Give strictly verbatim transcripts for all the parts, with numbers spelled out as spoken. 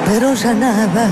pero ya nada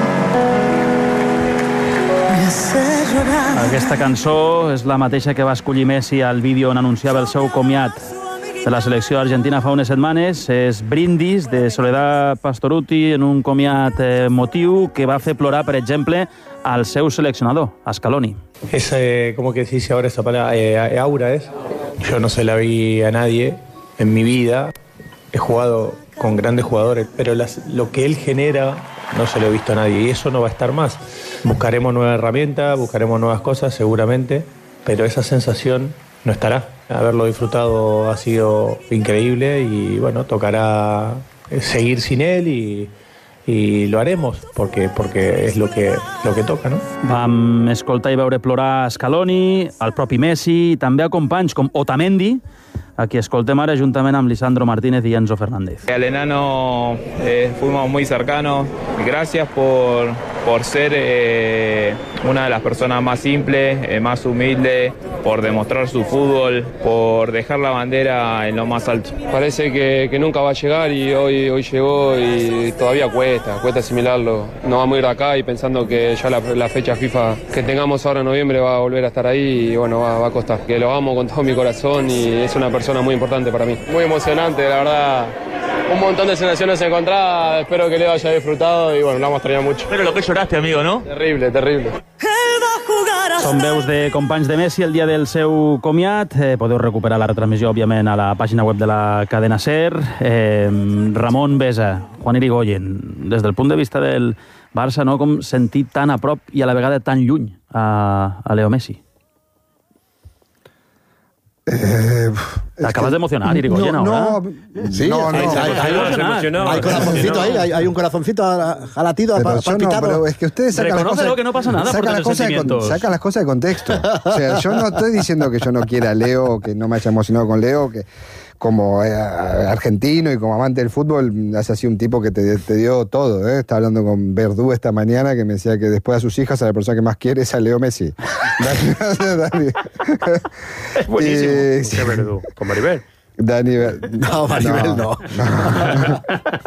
me hace llorar. Aquesta cançó és la mateixa que va escollir Messi al vídeo on anunciava el seu comiat de la selecció argentina fa unes setmanes. És Brindis, de Soledad Pastorutti, en un comiat emotiu que va fer plorar, per exemple, al seu seleccionador, a Scaloni. Es, eh, ¿cómo que se dice ahora esa palabra? Eh, aura es. Yo no se la vi a nadie en mi vida. He jugado con grandes jugadores, pero las, lo que él genera no se lo he visto a nadie y eso no va a estar más. Buscaremos nuevas herramientas, buscaremos nuevas cosas seguramente, pero esa sensación no estará. Haberlo disfrutado ha sido increíble y bueno, tocará seguir sin él y, y lo haremos porque, porque és lo que, lo que toca, no? Vam escoltar i veure plorar Scaloni, el propi Messi, també a companys com Otamendi, a qui escoltem ara juntament amb Lisandro Martínez y Enzo Fernández. Al enano eh, fuimos muy cercanos. Gracias por, por ser eh, una de las personas más simples, eh, más humildes, por demostrar su fútbol, por dejar la bandera en lo más alto. Parece que, que nunca va a llegar y hoy, hoy llegó y todavía cuesta, cuesta asimilarlo. No vamos a ir de acá y pensando que ya la, la fecha FIFA que tengamos ahora en noviembre va a volver a estar ahí y bueno, va, va a costar. Que lo amo con todo mi corazón y es una persona muy importante para mí. Muy emocionante, la verdad. Un montón de sensaciones encontradas, espero que Leo haya disfrutado y bueno, lo hemos extrañado mucho. Pero lo que lloraste, amigo, ¿no? Terrible, terrible. Són veus de companys de Messi el dia del seu comiat. Eh, podeu recuperar la retransmissió, òbviament, a la pàgina web de la cadena SER. Eh, Ramon Besa, Juan Irigoyen, des del punt de vista del Barça, no? Com sentir tan a prop i a la vegada tan lluny a, a Leo Messi. Eh, Acabas de emocionar, Irigoyen, no, ahora. No, sí, no, no, hay, hay, hay, hay corazoncito ahí, hay, hay un corazoncito a latido, pero, no, pero es que ustedes sacan las cosas, que no pasa nada sacan, las cosas de, sacan las cosas de contexto. O sea, yo no estoy diciendo que yo no quiera a Leo, que no me haya emocionado con Leo, que como eh, argentino y como amante del fútbol, has sido un tipo que te, te dio todo. ¿eh? Estaba hablando con Verdú esta mañana que me decía que después de sus hijas a la persona que más quiere es a Leo Messi. Dani, es buenísimo. Y, sí. Verdú? ¿Con Maribel? Dani, no, Maribel no. no.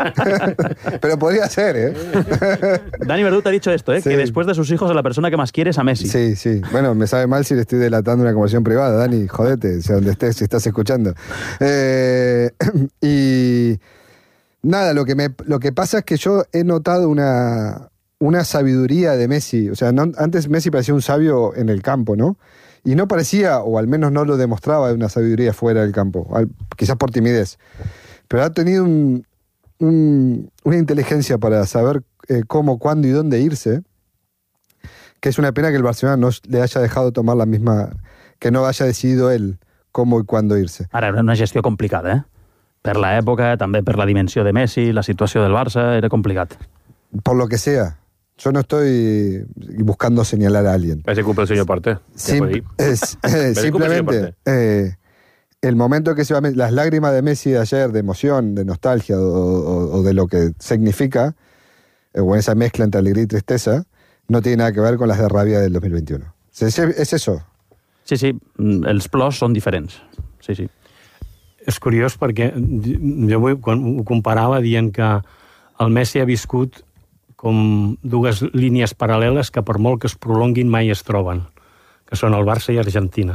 Pero podría ser, ¿eh? Dani Verdú te ha dicho esto, ¿eh? Sí. Que después de sus hijos a la persona que más quiere es a Messi. Sí, sí. Bueno, me sabe mal si le estoy delatando una conversación privada. Dani, jodete, o sea, donde estés, si estás escuchando. Eh, y nada, lo que, me, lo que pasa es que yo he notado una, una sabiduría de Messi. O sea, no, antes Messi parecía un sabio en el campo, ¿no? Y no parecía, o al menos no lo demostraba, una sabiduría fuera del campo, al, quizás por timidez. Pero ha tenido un, un, una inteligencia para saber eh, cómo, cuándo y dónde irse, que es una pena que el Barcelona no le haya dejado tomar la misma, que no haya decidido él cómo y cuándo irse. Ara, era una gestió complicada, eh? Per l'època, també per la dimensió de Messi, la situació del Barça, era complicat. Por lo que sea. Yo no estoy buscando señalar a alguien. Ese cumple el señor Partey. Sim es, eh, simplemente eh, el momento que se va, las lágrimas de Messi de ayer, de emoción, de nostalgia o, o, o de lo que significa, eh, o esa mezcla entre alegría y tristeza, no tiene nada que ver con las de rabia del dos mil veintiuno. Es, es eso. Sí, sí, els plors són diferents. Sí, sí. És curiós perquè jo ho comparava dient que el Messi ha viscut com dues línies paral·leles que per molt que es prolonguin mai es troben, que són el Barça i Argentina.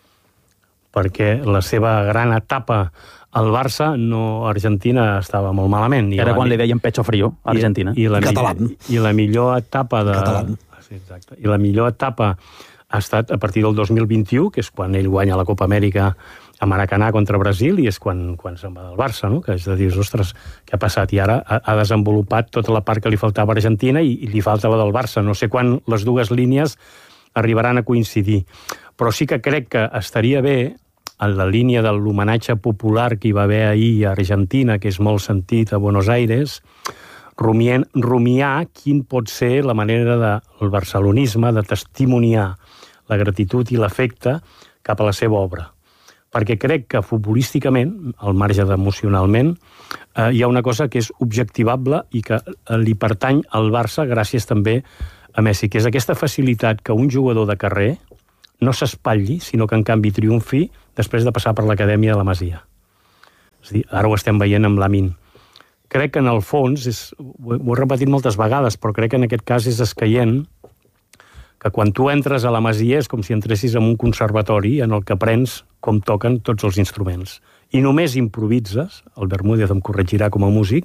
Perquè la seva gran etapa al Barça, no, Argentina estava molt malament. I Era la, quan li deien pecho frío, a Argentina. I, i, la, I la millor etapa de... Sí, exacte. I la millor etapa ha estat a partir del dos mil vint-i-u, que és quan ell guanya la Copa Amèrica a Maracanà contra Brasil, i és quan, quan se'n va del Barça, no? Que és de dir, ostres, què ha passat? I ara ha, ha desenvolupat tota la part que li faltava a Argentina i, i li falta la del Barça. No sé quan les dues línies arribaran a coincidir. Però sí que crec que estaria bé, en la línia de l'homenatge popular que hi va haver ahir a Argentina, que és molt sentit a Buenos Aires, rumiant, rumiar quin pot ser la manera del barcelonisme de testimoniar la gratitud i l'afecte cap a la seva obra. Perquè crec que futbolísticament, al marge d'emocionalment, eh, hi ha una cosa que és objectivable i que li pertany al Barça gràcies també a Messi, que és aquesta facilitat que un jugador de carrer no s'espatlli, sinó que en canvi triomfi després de passar per l'acadèmia de la Masia. És a dir, ara ho estem veient amb Lamine. Crec que en el fons, és, ho ho he repetit moltes vegades, però crec que en aquest cas és escaient, que quan tu entres a la Masia és com si entressis en un conservatori en el que aprens com toquen tots els instruments. I només improvises, el Bermúdez em corregirà com a músic,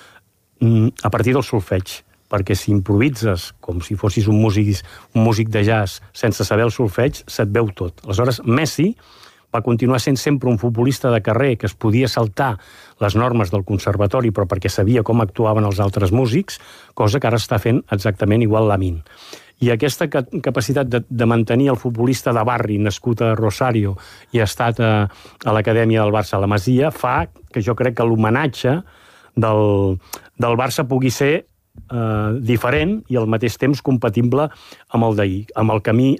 a partir del solfeig, perquè si improvises com si fossis un músic, un músic de jazz sense saber el solfeig, se't veu tot. Aleshores, Messi va continuar sent sempre un futbolista de carrer que es podia saltar les normes del conservatori, però perquè sabia com actuaven els altres músics, cosa que ara està fent exactament igual Lamine. I aquesta capacitat de, de mantenir el futbolista de barri nascut a Rosario i ha estat a, a l'Acadèmia del Barça a la Masia fa que jo crec que l'homenatge del, del Barça pugui ser eh, diferent i al mateix temps compatible amb el d'ahir, amb el camí.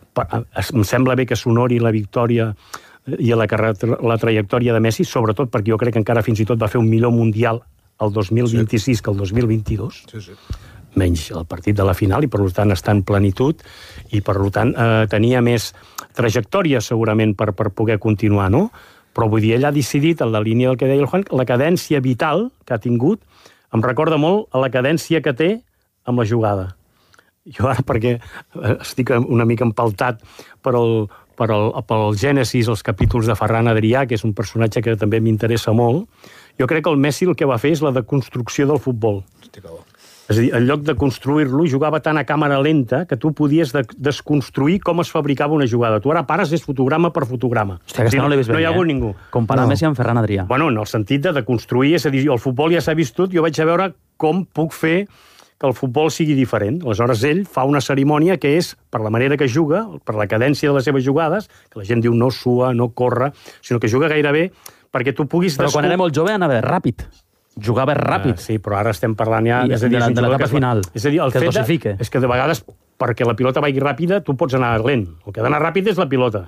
Em sembla bé que s'honori la victòria i la, la trajectòria de Messi, sobretot perquè jo crec que encara fins i tot va fer un millor mundial el dos mil vint-i-sis sí. que el dos mil vint-i-dos. Sí, sí. Menys el partit de la final, i per tant està en plenitud, i per tant eh, tenia més trajectòria segurament per, per poder continuar, no? Però vull dir, ell ha decidit, en la línia del que deia el Juan, la cadència vital que ha tingut em recorda molt a la cadència que té amb la jugada. Jo ara, perquè estic una mica empaltat per el, per el, pel Gènesis, els capítols de Ferran Adrià, que és un personatge que també m'interessa molt, jo crec que el Messi el que va fer és la deconstrucció del futbol. És a dir, en lloc de construir-lo, jugava tan a càmera lenta que tu podies de desconstruir com es fabricava una jugada. Tu ara pares és fotograma per fotograma. Hòstia, aquesta no l'he vist bé, no hi ha hagut eh? ningú. Comparar no. Messi amb Ferran Adrià. Bueno, en el sentit de deconstruir, és a dir, el futbol ja s'ha vist tot, jo vaig a veure com puc fer que el futbol sigui diferent. Aleshores, ell fa una cerimònia que és, per la manera que juga, per la cadència de les seves jugades, que la gent diu no sua, no corre, sinó que juga gairebé perquè tu puguis... Però quan era molt jove anava ràpid. Jugava ràpid. Uh, sí, però ara estem parlant ja... I és a dir, de la, de l'etapa final. És a dir, el que fet es dosifique. De, és que de vegades, perquè la pilota vagi ràpida, tu pots anar lent. El que ha d'anar ràpid és la pilota,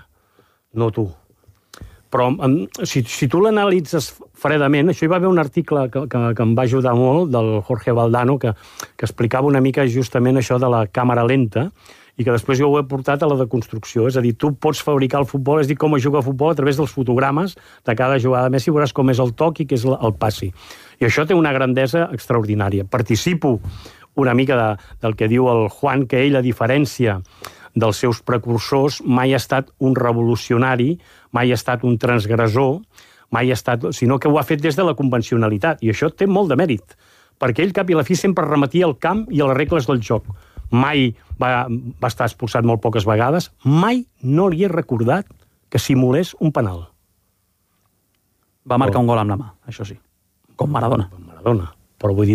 no tu. Però si, si tu l'analitzes fredament, això hi va haver un article que, que, que em va ajudar molt, del Jorge Valdano, que, que explicava una mica justament això de la càmera lenta, i que després jo ho he portat a la deconstrucció. És a dir, tu pots fabricar el futbol, és a dir, com es juga a futbol a través dels fotogrames de cada jugada de Messi, veuràs com és el toc i què és el passi. I això té una grandesa extraordinària. Participo una mica de, del que diu el Juan, que ell, a diferència dels seus precursors, mai ha estat un revolucionari, mai ha estat un transgressor, mai ha estat... sinó que ho ha fet des de la convencionalitat. I això té molt de mèrit, perquè ell, cap i la fi, sempre remetia al camp i a les regles del joc. Mai va, va estar expulsat molt poques vegades, mai no li he recordat que simulés un penal. Va marcar un gol amb la mà, això sí. Com Maradona. Com Maradona. Però vull dir,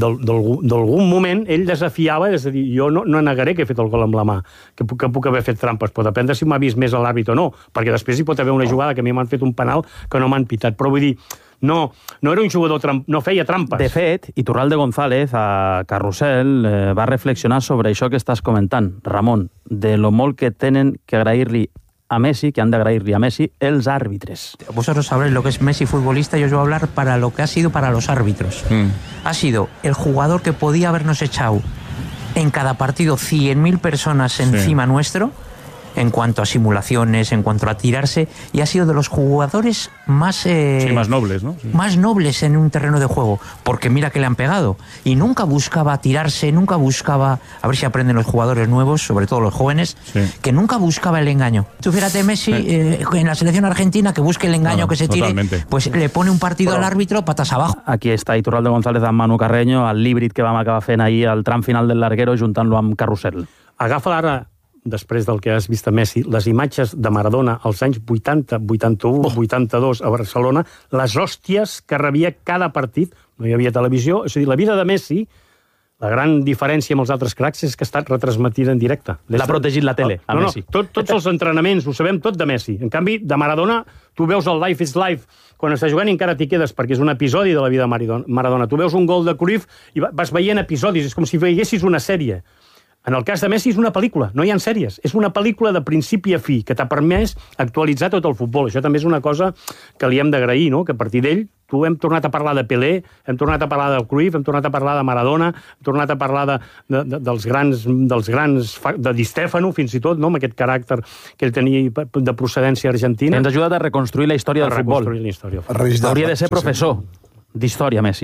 d'algun moment ell desafiava, és a dir, jo no, no negaré que he fet el gol amb la mà, que puc, que puc haver fet trampes, però depèn de si m'ha vist més l'àrbit o no, perquè després hi pot haver una jugada que a mi m'han fet un penal que no m'han pitat, però vull dir, no, no era un jugador, tramp, no feia trampes. De fet, Iturralde González a Carrusel eh, va reflexionar sobre això que estàs comentant, Ramon, de lo molt que tenen que agrair-li a Messi, que han de agrair-li a Messi, els àrbitres. Vosotros sabréis lo que es Messi futbolista, yo os voy a hablar para lo que ha sido para los árbitros. Mm. Ha sido el jugador que podía habernos echado en cada partido cien mil personas encima sí. nuestro, en cuanto a simulaciones, en cuanto a tirarse, y ha sido de los jugadores más... Eh, sí, más nobles, ¿no? Sí. Más nobles en un terreno de juego, porque mira que le han pegado. Y nunca buscaba tirarse, nunca buscaba... A ver si aprenden los jugadores nuevos, sobre todo los jóvenes, sí. que nunca buscaba el engaño. Tú fíjate, Messi, sí. eh, en la selección argentina, que busque el engaño, no, que se tire, totalmente. Pues le pone un partido Però, al árbitro, patas abajo. Aquí està Iturralde González amb Manu Carreño, el híbrid que vam acabar fent ahir al tram final del Larguero, juntant-lo amb Carrusel. Agafa ara... després del que has vist a Messi, les imatges de Maradona als anys vuitanta, vuitanta-u, oh. vuitanta-dos a Barcelona, les hòsties que rebia cada partit, no hi havia televisió, és a dir, la vida de Messi, la gran diferència amb els altres cracs és que ha estat retransmetida en directe. L'ha protegit la tele, a no, Messi. No, tot, tots els entrenaments, ho sabem tot de Messi. En canvi, de Maradona, tu veus el Life is Life quan està jugant i encara t'hi quedes, perquè és un episodi de la vida de Maradona. Tu veus un gol de Cruyff i vas veient episodis, és com si veiessis una sèrie. En el cas de Messi és una pel·lícula, no hi ha sèries. És una pel·lícula de principi a fi, que t'ha permès actualitzar tot el futbol. Això també és una cosa que li hem d'agrair, no? Que a partir d'ell, tu hem tornat a parlar de Pelé, hem tornat a parlar del Cruyff, hem tornat a parlar de Maradona, hem tornat a parlar de, de, de, dels grans, dels grans de Di Stefano, fins i tot, no? Amb aquest caràcter que ell tenia de procedència argentina. Ens ajuda a reconstruir la història del futbol. La història. Hauria de ser professor d'història, Messi.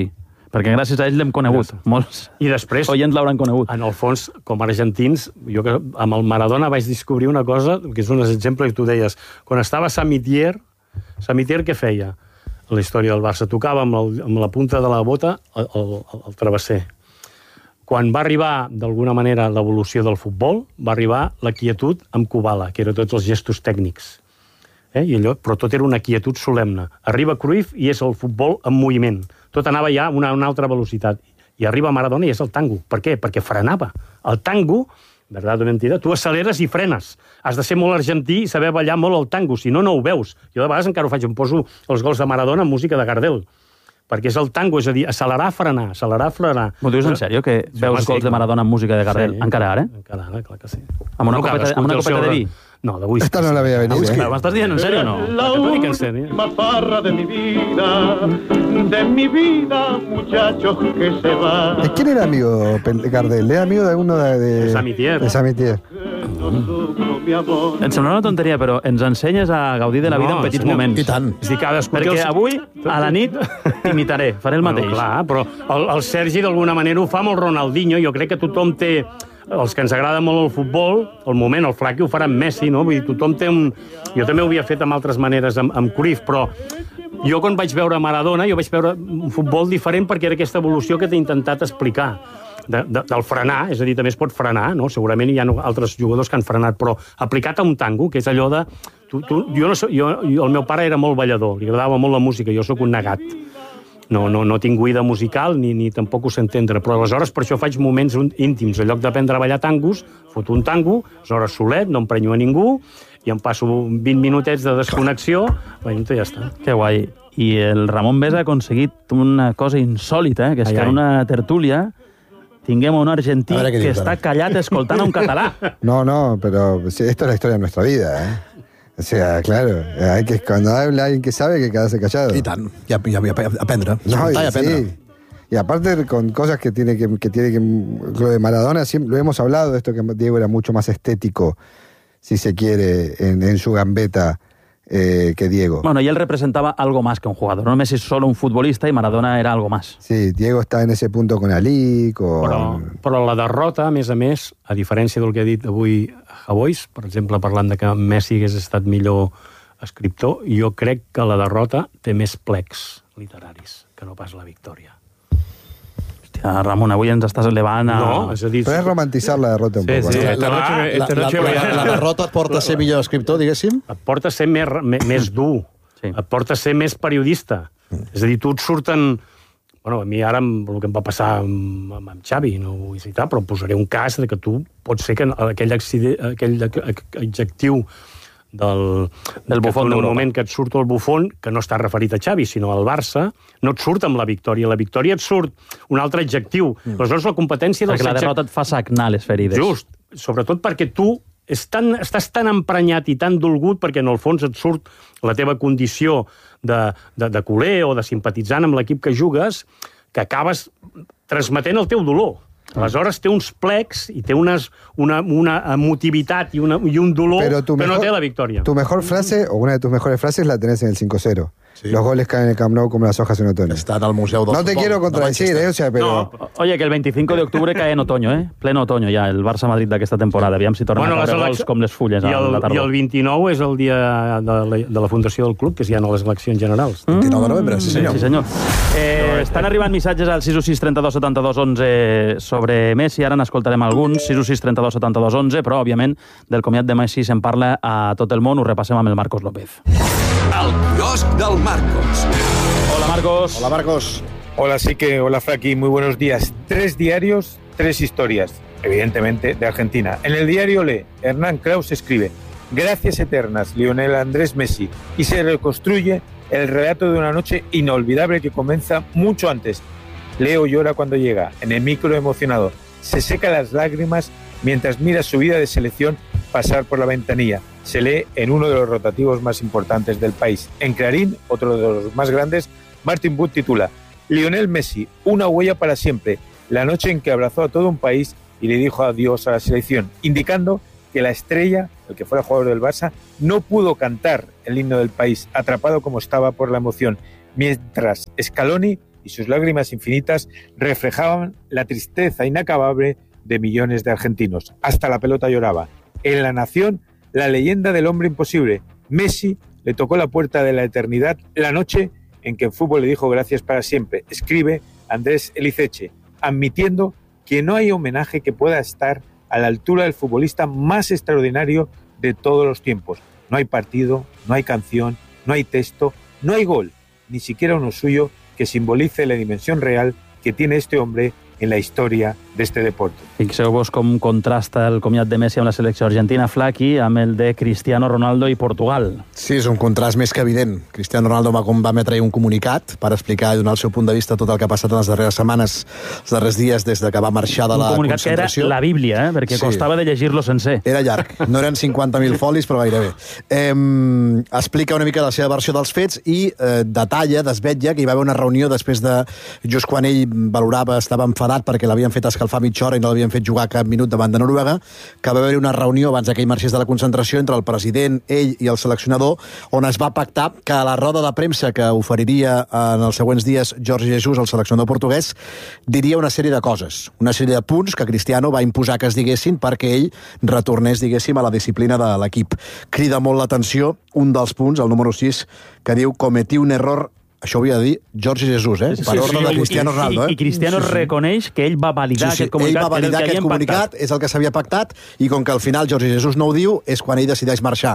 Perquè gràcies a ell l'hem conegut. Molts I després, oients l'hauran conegut. en el fons, com a argentins, jo que amb el Maradona vaig descobrir una cosa, que és un exemple que tu deies. Quan estava a Samitier, Samitier què feia? A la història del Barça, tocava amb, el, amb la punta de la bota el, el, el travesser. Quan va arribar, d'alguna manera, l'evolució del futbol, va arribar la quietud amb Kubala, que eren tots els gestos tècnics. Eh? I allò, però tot era una quietud solemne. Arriba Cruyff i és el futbol en moviment. Tot anava ja a una, una altra velocitat. I arriba Maradona i és el tango. Per què? Perquè frenava. El tango, verdad o mentida, tu acceleres i frenes. Has de ser molt argentí i saber ballar molt el tango, si no, no ho veus. Jo de vegades encara ho faig, em poso els gols de Maradona amb música de Gardel, perquè és el tango, és a dir, accelerar, frenar, accelerar, frenar. M'ho dius en sèrio, que veus gols de Maradona amb música de Gardel? Sí. Encara ara? Encara ara, clar que sí. Amb una copeta, amb una copeta de vi? No, de whisky. Esta no la veia venir, Whisky. eh? ¿M'estàs dient en sèrio o no? La última farra de mi vida, de mi vida, muchachos que se va. ¿De quién era amigo Pel- Gardel? ¿Era amigo de uno de... De, De Samitier. De Samitier. Em sembla una tonteria, però ens ensenyes a gaudir de la vida No, en petits senyor. moments. I tant. És a dir, cadascú té Perquè el- avui, a la nit, t'imitaré, faré el mateix. Bueno, clar, però el, el Sergi d'alguna manera ho fa amb el Ronaldinho. Jo crec que tothom té... Els que ens agrada molt el futbol, el moment, el Flaqui ho farà amb Messi, no? Vull dir, tothom té un... Jo també ho havia fet amb altres maneres, amb, amb Cruyff, però jo quan vaig veure Maradona, jo vaig veure un futbol diferent perquè era aquesta evolució que t'he intentat explicar. De, de, del frenar, és a dir, també es pot frenar, no? Segurament hi ha altres jugadors que han frenat, però aplicat a un tango, que és allò de... Tu, tu, jo no so, jo, jo, el meu pare era molt ballador, li agradava molt la música, jo sóc un negat. No, no, no tinc oïda musical ni, ni tampoc ho sé entendre, però aleshores per això faig moments íntims. En lloc d'aprendre a ballar tangos, foto un tango, aleshores solet, no emprenyo a ningú, i em passo vint minutets de desconnexió, bueno, ja està. Que guai. I el Ramon Besa ha aconseguit una cosa insòlita, eh? Que és Ai, que en ai. una tertúlia tinguem un argentí A veure què que dius, està ara. callat escoltant a un català. No, no, pero sí, esto es la historia de nuestra vida, ¿eh? O sea, claro, hay que, cuando habla alguien que sabe, hay que quedarse callado. I tant. I, a, i, a, i a aprendre. No, Escoltar i y, aprendre. sí. Y aparte con cosas que tiene que, que tiene que... Lo de Maradona, siempre, lo hemos hablado, de esto que Diego era mucho más estético, si se quiere, en, en su gambeta eh, que Diego. Bueno, y él representaba algo más que un jugador. No Messi es solo un futbolista y Maradona era algo más. Sí, Diego está en ese punto con Ali, con... Però, però la derrota, a més a més, a diferència del que ha dit avui Javois, per exemple, parlant de que Messi hagués estat millor escriptor, jo crec que la derrota té més plecs literaris que no pas la victòria. Hòstia, Ramon, avui ens estàs elevant a... No, és a dir... Pero es romantizar la derrota un Sí, poco, sí. ¿no? Esta noche me- La, esta la, noche la, voy a- la derrota et porta a ser millor escriptor, diguéssim? et porta a ser més, més, més dur, Sí. et porta a ser més periodista. Mm. És a dir, tu et surten... Bueno, a mi ara amb el que em va passar amb, amb, amb Xavi, no ho vull citar, però posaré un cas de que tu pot ser que aquell, accident, aquell adjectiu del, Del bufón en el d'Europa. moment que et surt el bufón, que no està referit a Xavi, sinó al Barça, no et surt amb la victòria. La victòria et surt un altre adjectiu. Mm. Aleshores, la competència dels Perquè la derrota et fa sagnar les ferides. Just, sobretot perquè tu és tan, estàs tan emprenyat i tan dolgut perquè en el fons et surt la teva condició de, de, de culer o de simpatitzant amb l'equip que jugues, que acabes transmetent el teu dolor. Aleshores té uns plecs i té unes, una, una emotivitat i, una, i un dolor, Pero tu però mejor, no té la victòria. Tu mejor frase, o una de tus mejores frases, la tenés en el cinco cero. Sí. Los goles caen en el Camp Nou como las hojas en otoño. Està en el Museu del No te Futbol quiero de contradecir, Manchester. ¿eh? O sea, pero... No, Oye, que el veinticinco de octubre cae en otoño, ¿eh? Pleno otoño ja, el Barça-Madrid d'aquesta temporada. Aviam si tornen Bueno, a les caure elec- gols com les fulles I a el, la I tardor. el vint-i-nou és el dia de la, de la fundació del club, que és ja en les eleccions generals. vint nou de novembre, sí senyor. Sí, senyor. Eh, estan arribant missatges al sis u sis trenta-dos setanta-dos onze sobre Messi. Ara n'escoltarem alguns. sis u sis trenta-dos setanta-dos onze, però, òbviament, del comiat de Messi se'n parla a tot el món. Ho repassem amb el Marcos López. El quiosc del Marcos. Hola, Marcos. Hola, Marcos. Hola, sí que, hola, Fraki, muy buenos días. Tres diarios, tres historias, evidentemente, de Argentina. En el diario lee, Hernán Kraus escribe, gracias eternas, Lionel Andrés Messi, y se reconstruye el relato de una noche inolvidable que comienza mucho antes. Leo llora cuando llega, en el micro emocionado, se seca las lágrimas mientras mira su vida de selección pasar por la ventanilla. Se lee en uno de los rotativos más importantes del país. En Clarín, otro de los más grandes, Martin Wood titula Lionel Messi, una huella para siempre, la noche en que abrazó a todo un país y le dijo adiós a la selección, indicando que la estrella, el que fuera jugador del Barça, no pudo cantar el himno del país, atrapado como estaba por la emoción, mientras Scaloni y sus lágrimas infinitas reflejaban la tristeza inacabable de millones de argentinos. Hasta la pelota lloraba. En La Nación, la leyenda del hombre imposible, Messi, le tocó la puerta de la eternidad la noche en que el fútbol le dijo gracias para siempre. Escribe Andrés Elizeche, admitiendo que no hay homenaje que pueda estar a la altura del futbolista más extraordinario de todos los tiempos. No hay partido, no hay canción, no hay texto, no hay gol, ni siquiera uno suyo que simbolice la dimensión real que tiene este hombre en la història d'este deporte. Fixeu-vos com contrasta el comiat de Messi amb la selecció argentina, Flaqui, amb el de Cristiano Ronaldo i Portugal. Sí, és un contrast més que evident. Cristiano Ronaldo va, va emetre un comunicat per explicar i donar el seu punt de vista tot el que ha passat en les darreres setmanes, els darrers dies des de que va marxar de la concentració. Un comunicat que era la Bíblia, eh? perquè sí. Costava de llegir-lo sencer. Era llarg. No eren cinquanta mil folis, però gairebé. Eh, explica una mica la seva versió dels fets i eh, detalla, desvetlla, que hi va haver una reunió després de... just quan ell valorava, estava enfadat perquè l'havien fet escalfar mitja hora i no l'havien fet jugar cap minut davant de Noruega, que va haver una reunió abans que ell marxés de la concentració entre el president, ell i el seleccionador, on es va pactar que a la roda de premsa que oferiria en els següents dies Jorge Jesus, el seleccionador portuguès, diria una sèrie de coses, una sèrie de punts que Cristiano va imposar que es diguessin perquè ell retornés, diguéssim, a la disciplina de l'equip. Crida molt l'atenció un dels punts, el número sis, que diu cometí un error. Això ho havia de dir Jorge Jesus, eh? per ordre de Cristiano Ronaldo. I, i, i Cristiano sí, sí. reconeix que ell va validar sí, sí. aquest comunicat. Ell va validar aquest comunicat, és el que s'havia pactat, i com que al final Jorge Jesus no ho diu, és quan ell decideix marxar.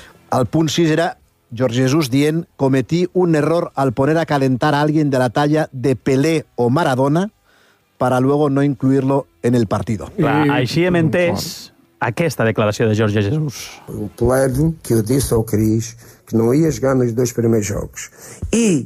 El punt sis era Jorge Jesus dient cometí un error al poner a calentar a alguien de la talla de Pelé o Maradona para luego no incluirlo en el partido. Clar, així hem entès aquesta declaració de Jorge Jesus. O plano que eu disse ao Cris que não ia jogar nos dois primeiros jogos. E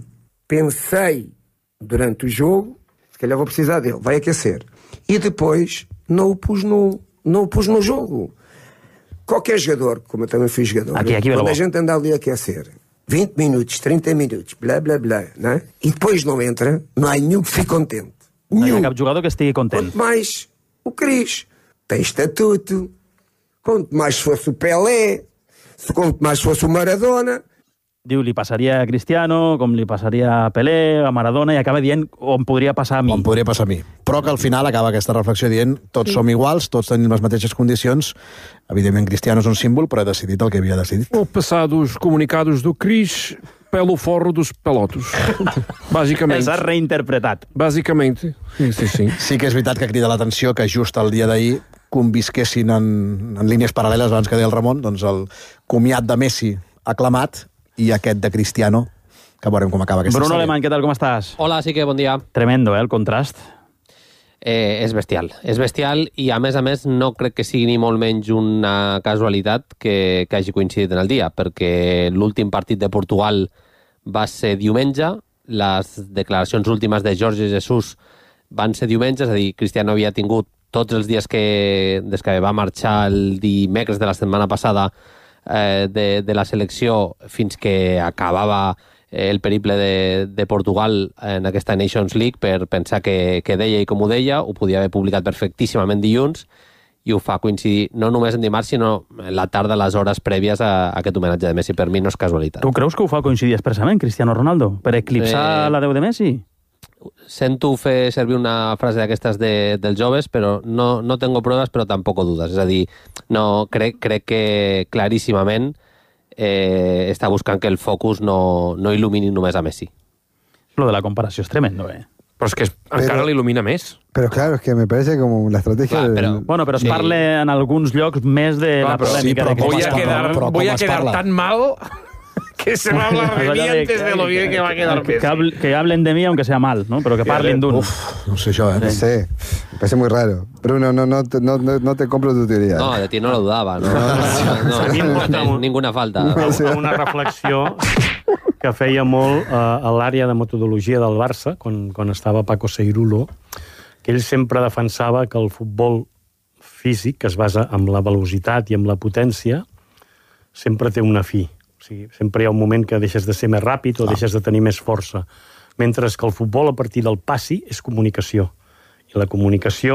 pensei durante o jogo, se calhar vou precisar dele, vai aquecer. E depois não o pus no, não o pus no jogo. Qualquer jogador, como eu também fui jogador, aqui, aqui, quando a gente anda ali a aquecer, vinte minutos, trinta minutos, blá, blá, blá, não é? E depois não entra, não há nenhum que fique contente. No hi ha cap jugador que estigui content. Quanto mais o Cris tem estatuto, quanto mais fosse o Pelé, quanto mais fosse o Maradona. Diu, li passaria a Cristiano, com li passaria a Pelé, a Maradona, i acaba dient on podria passar a mi. On podria passar a mi. Però que al final acaba aquesta reflexió dient tots som iguals, tots tenim les mateixes condicions. Evidentment, Cristiano és un símbol, però ha decidit el que havia decidit. Ou passar dos comunicados do Cris pelo forro dos pelotos. Bàsicament. Els ha reinterpretat. Bàsicament. Sí, sí, sí. Sí que és veritat que crida l'atenció que just el dia d'ahir convisquessin en, en línies paral·leles, abans que deia el Ramon, doncs el comiat de Messi aclamat i aquest de Cristiano, que veurem com acaba aquesta Bruno història. Alemany, què tal, com estàs? Hola, sí que bon dia. Tremendo, eh, el contrast. Eh, és bestial. És bestial i, a més a més, no crec que sigui ni molt menys una casualitat que, que hagi coincidit en el dia, perquè l'últim partit de Portugal va ser diumenge, les declaracions últimes de Jorge Jesus van ser diumenge, és a dir, Cristiano havia tingut tots els dies que, des que va marxar el dimecres de la setmana passada eh, de, de la selecció fins que acabava el periple de, de Portugal en aquesta Nations League per pensar que, que deia i com ho deia, ho podia haver publicat perfectíssimament dilluns i ho fa coincidir no només en dimarts, sinó la tarda, les hores prèvies a, a aquest homenatge de Messi. Per mi no és casualitat. Tu creus que ho fa coincidir expressament, Cristiano Ronaldo, per eclipsar eh... la Déu de Messi? Sento fer servir una frase d'aquestes de, dels joves, però no, no tengo pruebas, però tampoc dudes. És a dir, no, crec, crec que claríssimament eh, està buscant que el focus no, no il·lumini només a Messi. Lo de la comparació és tremendo, eh? Però és que es, encara l'il·lumina més. Pero claro, es que me parece como la estrategia... Clar, però, del... Bueno, però es sí. parla en alguns llocs més de Clar, la polèmica. Sí, però voy a quedar, voy a quedar tan mal... que se va a hablar de mí antes de lo bien que va a quedar Messi. Que, habl, que hablen de mí aunque sea mal, ¿no? Pero que parlen d'un. Uf, no sé yo, ¿eh? No sé, me parece muy raro. Bruno, no, no, no, no, no te compro tu teoría. No, de ti no lo dudaba, no? no, no, no, a mi em porta no, ninguna falta. Una reflexió que feia molt eh, a l'àrea de metodologia del Barça, quan, quan estava Paco Seirulo, que ell sempre defensava que el futbol físic, que es basa en la velocitat i en la potència, sempre té una fi. O sigui, sempre hi ha un moment que deixes de ser més ràpid o ah. deixes de tenir més força. Mentre que el futbol, a partir del passi, és comunicació. I la comunicació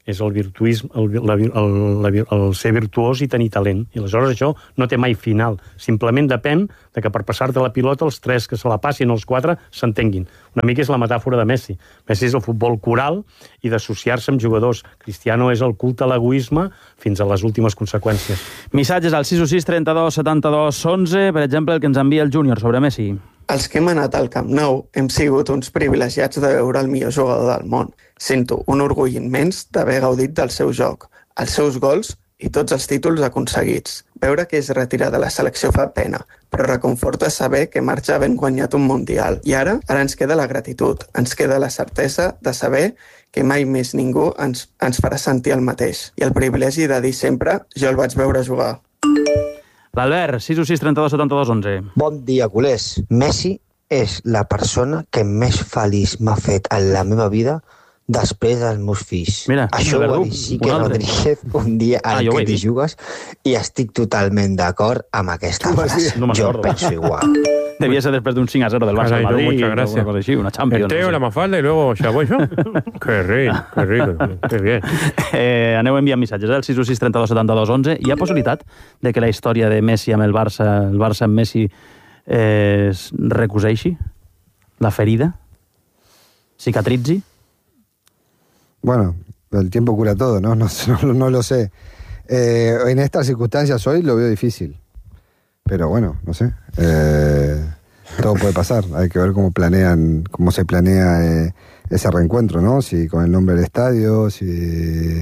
és el virtuisme, el, el, el, el, el ser virtuós i tenir talent. I aleshores això no té mai final. Simplement depèn de que per passar-te la pilota els tres que se la passin, els quatre, s'entenguin. Una mica és la metàfora de Messi. Messi és el futbol coral i d'associar-se amb jugadors. Cristiano és el culte a l'egoisme fins a les últimes conseqüències. Missatges al sis sis trenta-dos setanta-dos onze, per exemple, el que ens envia el Júnior sobre Messi. Els que hem anat al Camp Nou hem sigut uns privilegiats de veure el millor jugador del món. Sento un orgull immens d'haver gaudit del seu joc, els seus gols i tots els títols aconseguits. Veure que es retira de la selecció fa pena, però reconforta saber que marxa havent guanyat un Mundial. I ara, ara ens queda la gratitud, ens queda la certesa de saber que mai més ningú ens, ens farà sentir el mateix. I el privilegi de dir sempre, jo el vaig veure jugar. L'Albert, sis sis trenta-dos setanta-dos onze. Bon dia, culers. Messi és la persona que més feliç m'ha fet en la meva vida després dels meus fills. Mira, això ho va dir Quique Rodríguez un dia al ah, que t'hi jugues i estic totalment d'acord amb aquesta frase. No jo penso igual. Devia ser després d'un cinc a zero del Barça al Madrid. Muchas gracias. Una cosa així, una Champions. El Teo, no sé. La Mafalda y luego Xaboixo. Qué rico, qué rico, qué bien. Eh, aneu enviant missatges, eh? El sis sis trenta-dos setanta-dos onze. Hi ha possibilitat de que la història de Messi amb el Barça, el Barça amb Messi, eh, es recuseixi? La ferida? Cicatritzi? Bueno, el tiempo cura todo, ¿no? No, no, no lo sé. Eh, en estas circunstancias hoy lo veo difícil. Pero bueno, no sé. Eh, todo puede pasar. Hay que ver cómo planean, cómo se planea eh, ese reencuentro, ¿no? Si con el nombre del estadio, si,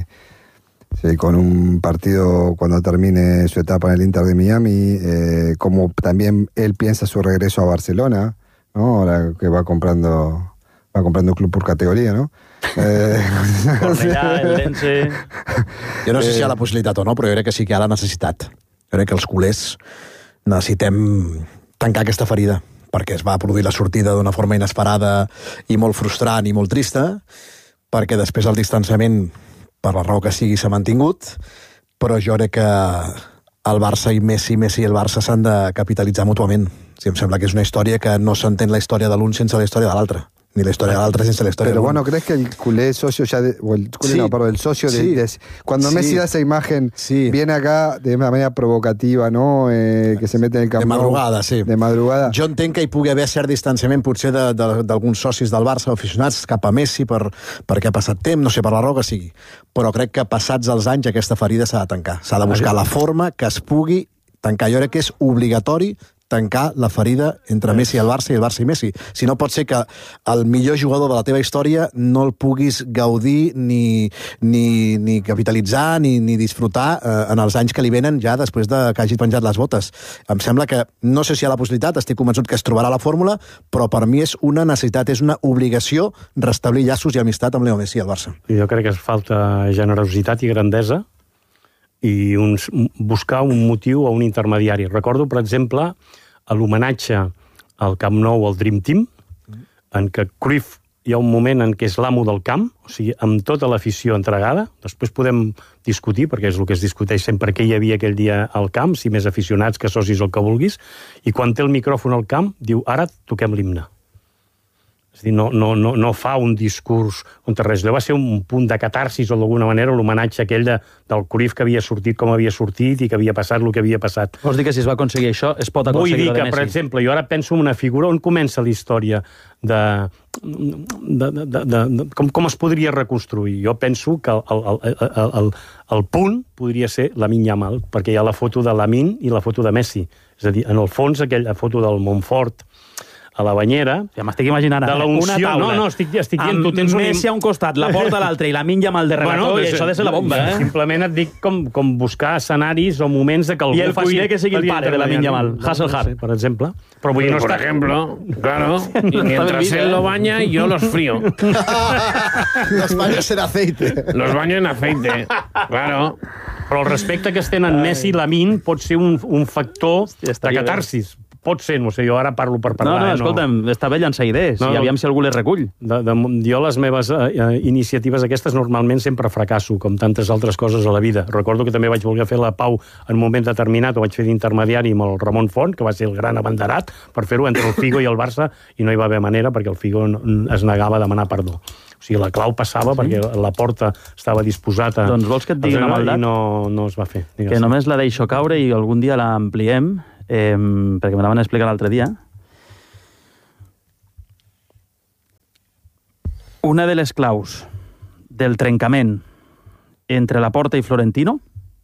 si con un partido cuando termine su etapa en el Inter de Miami, eh, como también él piensa su regreso a Barcelona, ¿no? Ahora que va comprando, va comprando un club por categoría, ¿no? Eh... Cornellà, el Lense... Jo no sé si hi ha la possibilitat o no, però jo crec que sí que hi ha la necessitat. Jo crec que els culers necessitem tancar aquesta ferida, perquè es va produir la sortida d'una forma inesperada i molt frustrant i molt trista, perquè després el distanciament, per la raó que sigui, s'ha mantingut, però jo crec que el Barça i Messi, Messi i el Barça s'han de capitalitzar mútuament. Sí, em sembla que és una història que no s'entén la història de l'un sense la història de l'altre. Ni la historia de la otra, sin la historia. Pero bueno, ¿crees que el culé socio ya, de, o el culé sí, no, perdón, el socio de, sí, de cuando sí, Messi da esa imagen, sí, viene acá de una manera provocativa, ¿no? Eh, que se mete en el campo. De madrugada, sí. De madrugada. Jo entenc que hi pugui haver cert distanciament potser d'alguns socis del Barça o aficionats cap a Messi per, perquè ha passat temps, no sé, per la raó que sigui. Però crec que passats els anys aquesta ferida s'ha de tancar. S'ha de buscar la forma que es pugui tancar. Jo crec que és obligatori tancar la ferida entre Messi i el Barça i el Barça i Messi. Si no pot ser que el millor jugador de la teva història no el puguis gaudir ni, ni, ni capitalitzar ni, ni disfrutar eh, en els anys que li venen ja després de que hagi penjat les botes. Em sembla que, no sé si hi ha la possibilitat, estic convençut que es trobarà la fórmula, però per mi és una necessitat, és una obligació restablir llaços i amistat amb Leo Messi i el Barça. Jo crec que es falta generositat i grandesa i un, buscar un motiu o un intermediari. Recordo, per exemple, l'homenatge al Camp Nou al Dream Team, en què Cruyff hi ha un moment en què és l'amo del camp, o sigui, amb tota l'afició entregada. Després podem discutir, perquè és el que es discuteix sempre, què hi havia aquell dia al camp, si més aficionats que socis o el que vulguis, i quan té el micròfon al camp, diu, ara toquem l'himne. És a dir, no, no, no, no fa un discurs contra res. Va ser un punt de catarsis o d'alguna manera l'homenatge aquell de, del Cruyff que havia sortit com havia sortit i que havia passat el que havia passat. Vols dir que si es va aconseguir això, es pot aconseguir Vull dir que, per exemple, jo ara penso en una figura on comença la història de... de, de, de, de, de com, com es podria reconstruir. Jo penso que el, el, el, el, el punt podria ser Lamine Yamal, perquè hi ha la foto de Lamine i la foto de Messi. És a dir, en el fons, aquella foto del Montfort a la banyera... Ja m'estic imaginant de la unció, una taula. No, no, estic, estic dient... Tu tens Messi un... a un costat, la porta a l'altre i la Lamine Yamal de regató, bueno, i això ha de ser la bomba, eh? Simplement et dic com, com buscar escenaris o moments de que algú I el faci... cuiner que sigui el pare de la Lamine Yamal, Hasselhard. Per exemple. Però vull dir, no Por està... ejemplo, claro, y mientras él lo baña, yo los frío. Los baños en aceite. Los baño en aceite, claro. Però el respecte que es tenen Messi i Lamine pot ser un, un factor de catarsis. pot ser, no sé, jo ara parlo per parlar. No, no, escolta'm, no... està bé llançar idees, no, i aviam si algú les recull. De, de, jo les meves eh, iniciatives aquestes normalment sempre fracasso, com tantes altres coses a la vida. Recordo que també vaig voler fer la Pau en un moment determinat, ho vaig fer d'intermediari amb el Ramon Font, que va ser el gran abanderat, per fer-ho entre el Figo i el Barça, i no hi va haver manera perquè el Figo es negava a demanar perdó. O sigui, la clau passava sí? perquè la porta estava disposat a... Doncs vols que et digui una maldat? I no, no es va fer. Digues. Que només la deixo caure i algun dia l'ampliem, eh, perquè me la van explicar l'altre dia. Una de les claus del trencament entre la Porta i Florentino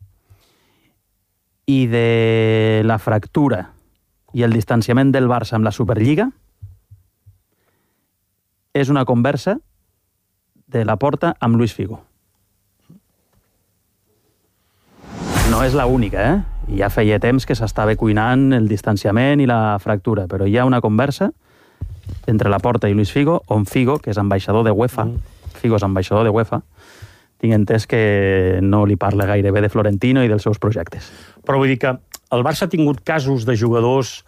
i de la fractura i el distanciament del Barça amb la Superliga és una conversa de la Porta amb Luis Figo. No és l'única, eh? Ja feia temps que s'estava cuinant el distanciament i la fractura, però hi ha una conversa entre la Porta i Luis Figo, on Figo, que és ambaixador de UEFA, mm. Figo és ambaixador de UEFA, tinc entès que no li parla gaire bé de Florentino i dels seus projectes. Però vull dir que el Barça ha tingut casos de jugadors